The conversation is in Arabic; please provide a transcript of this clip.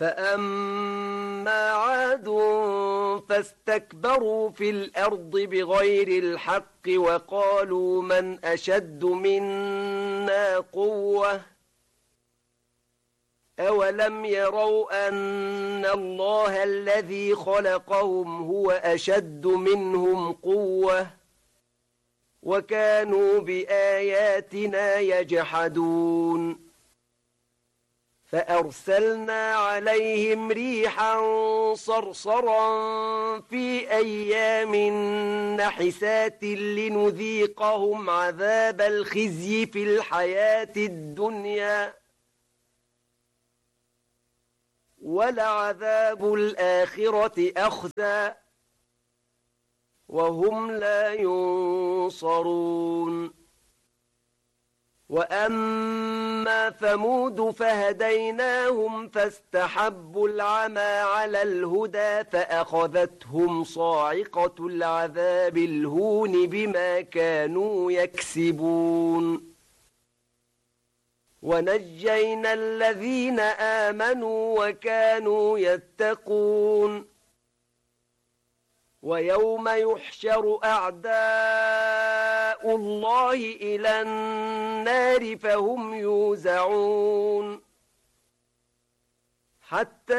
فأما عاد فاستكبروا في الأرض بغير الحق وقالوا من أشد منا قوة أولم يروا أن الله الذي خلقهم هو أشد منهم قوة وكانوا بآياتنا يجحدون فأرسلنا عليهم ريحا صرصرا في أيام نحسات لنذيقهم عذاب الخزي في الحياة الدنيا ولعذاب الآخرة أخزى وهم لا ينصرون وأما ثمود فهديناهم فاستحبوا العمى على الهدى فأخذتهم صاعقة العذاب الهون بما كانوا يكسبون ونجينا الذين آمنوا وكانوا يتقون ويوم يحشر أعداء الله إلى النار فهم يوزعون حتى